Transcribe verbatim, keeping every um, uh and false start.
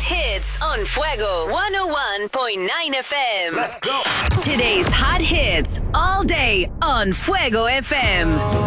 hits on Fuego one oh one point nine F M. Let's go. Today's hot hits all day on Fuego F M.